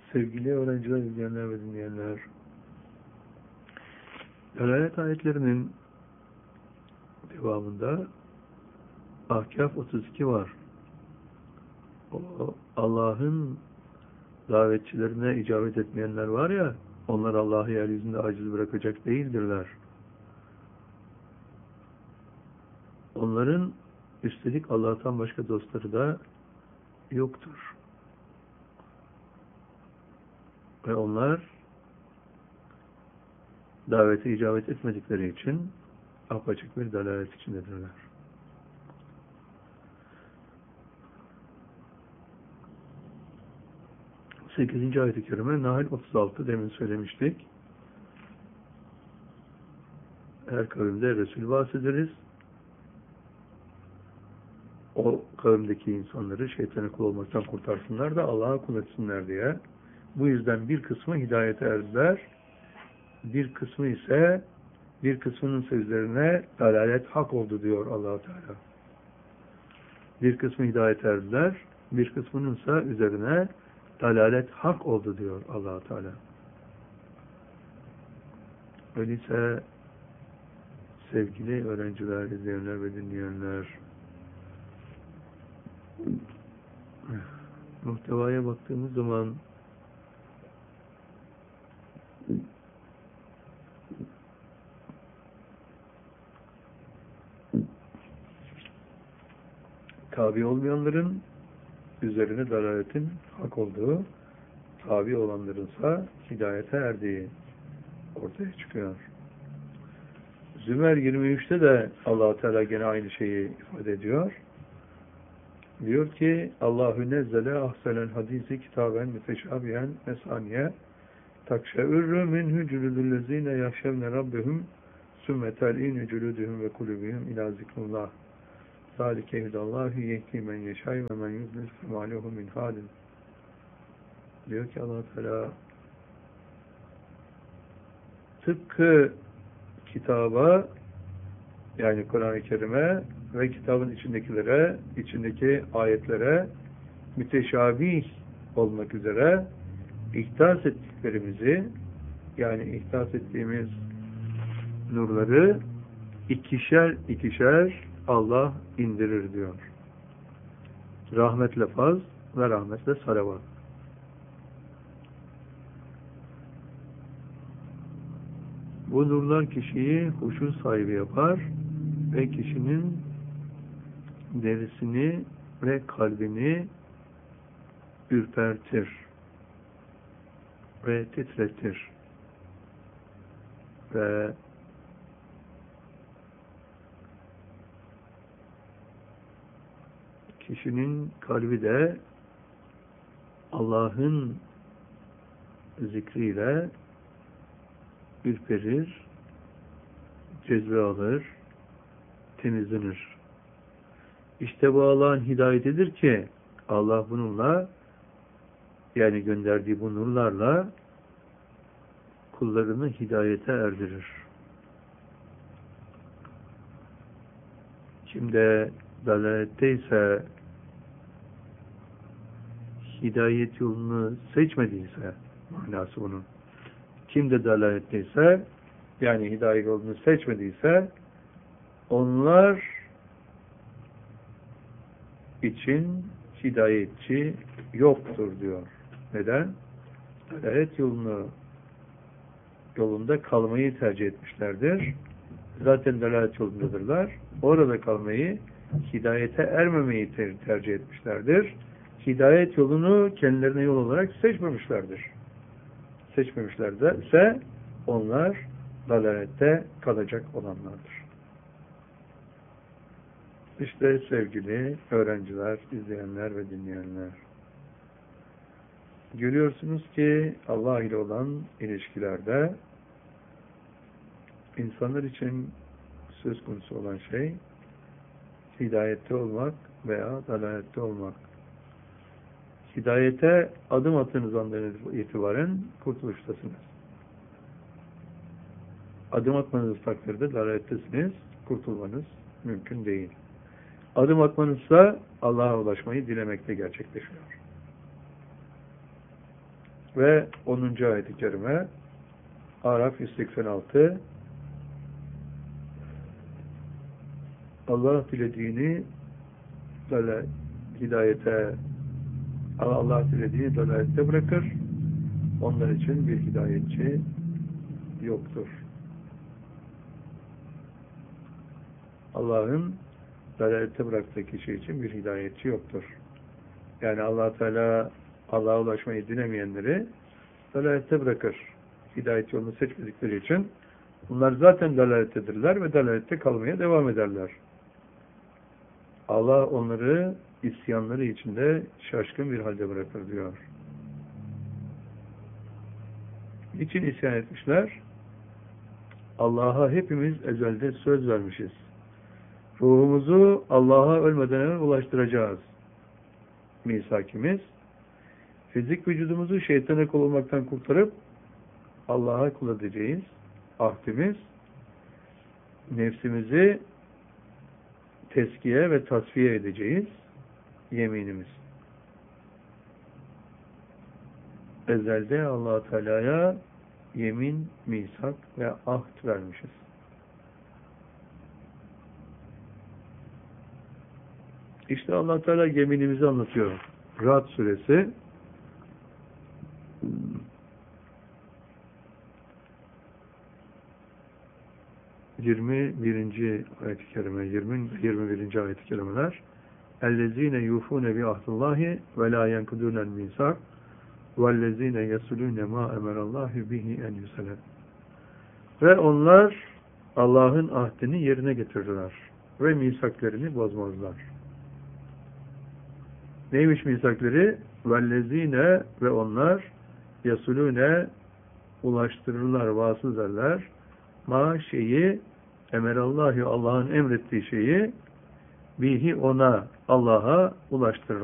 Sevgili öğrenciler, izleyenler ve dinleyenler, delalet ayetlerinin devamında Ahkaf 32 var. O Allah'ın davetçilerine icabet etmeyenler var ya, onlar Allah'ı yeryüzünde aciz bırakacak değildirler. Onların üstelik Allah'tan başka dostları da yoktur. Ve onlar davete icabet etmedikleri için apaçık bir dalalet içindedirler. Sekizinci ayet-i kerime Nahl 36 demin söylemiştik. Her kavimde Resul bahsederiz. O kavimdeki insanları şeytana kul olmaktan kurtarsınlar da Allah'a kul etsinler diye. Bu yüzden bir kısmı hidayete erdiler. Bir kısmının sözlerine dalalet hak oldu diyor Allah-u Teala. Bir kısmı hidayete erdiler. Bir kısmının ise üzerine dalalet hak oldu diyor Allah-u Teala. Öyleyse sevgili öğrenciler, izleyenler ve dinleyenler, muhtevaya baktığımız zaman tabi olmayanların üzerine dalaletin hak olduğu, tabi olanlarınsa hidayete erdiği ortaya çıkıyor. Zümer 23'te de Allah-u Teala gene aynı şeyi ifade ediyor. Diyor ki Allahu nezzele ahsenel hadisi kitaben müteşabihen mesaniye takşe'ürrü minhü cülüdüllezine yahşevne rabbehum sümme tel'inü cülüdühüm ve kulübühüm ila zikrullah zâlike hüdallahi yehdi men yeşây ve men yüzlil femâlehu min hâlin. Diyor ki Allah-u Teala tıpkı kitaba, yani Kur'an-ı Kerim'e ve kitabın içindeki ayetlere müteşabih olmak üzere ihdas ettiklerimizi, yani ihdas ettiğimiz nurları ikişer Allah indirir diyor. Rahmetle faz ve rahmetle salavat. Bu nurlar kişiyi huşu sahibi yapar ve kişinin derisini ve kalbini ürpertir ve titretir ve kişinin kalbi de Allah'ın zikriyle ürperir, cezbe alır, temizlenir. İşte bu Allah'ın hidayetidir ki Allah bununla, yani gönderdiği bu nurlarla kullarını hidayete erdirir. Kimde dalaletteyse, hidayet yolunu seçmediyse, manası bunun. Kimde dalaletteyse, yani hidayet yolunu seçmediyse, onlar için hidayetçi yoktur diyor. Neden? Dalalet yolunda kalmayı tercih etmişlerdir. Zaten dalalet yolundadırlar. Orada kalmayı, hidayete ermemeyi tercih etmişlerdir. Hidayet yolunu kendilerine yol olarak seçmemişlerdir. Seçmemişlerse onlar dalalette kalacak olanlardır. İşte sevgili öğrenciler, izleyenler ve dinleyenler, görüyorsunuz ki Allah ile olan ilişkilerde insanlar için söz konusu olan şey hidayette olmak veya dalalette olmak. Hidayete adım attığınız andan itibaren kurtuluştasınız. Adım atmanız takdirde dalalettesiniz, kurtulmanız mümkün değil. Adım atmanızsa Allah'a ulaşmayı dilemekle gerçekleşiyor. Ve 10. ayet-i kerime Araf 186 Allah dilediğini hidayete Allah dilediğini dalalette bırakır. Onlar için bir hidayetçi yoktur. Allah'ın dalalette bıraktığı kişi için bir hidayetçi yoktur. Yani Allah Teala Allah'a ulaşmayı dilemeyenleri dalalette bırakır. Hidayet yolunu seçmedikleri için bunlar zaten dalalettedirler ve dalalette kalmaya devam ederler. Allah onları isyanları içinde şaşkın bir halde bırakır diyor. Niçin isyan etmişler? Allah'a hepimiz ezelde söz vermişiz. Ruhumuzu Allah'a ölmeden evvel ulaştıracağız. Misakimiz. Fizik vücudumuzu şeytana kul olmaktan kurtarıp Allah'a kul edeceğiz. Ahdimiz. Nefsimizi teskiye ve tasfiye edeceğiz. Yeminimiz. Ezelde Allah Teala'ya yemin, misak ve ahd vermişiz. İşte Allah Teala yeminimizi anlatıyor. Ra'd suresi 21. ayet-i kerime, 21. ayet-i kerimeler اَلَّذ۪ينَ يُوفُونَ بِعَهْدِ اللّٰهِ وَلَا يَنْكُدُونَ الْمِيثَاقَ وَالَّذ۪ينَ يَصُلُونَ مَا اَمَرَ اللّٰهُ بِهِ اَنْ يُصَلَ. Ve onlar Allah'ın ahdini yerine getirirler ve misaklerini bozmazlar. Neymiş misakleri? وَالَّذ۪ينَ ve onlar يَصُلُونَ ulaştırırlar, vasıl ederler. Ma şeyi emerallahu Allah'ın emrettiği şeyi bihi ona Allah'a ulaştırır.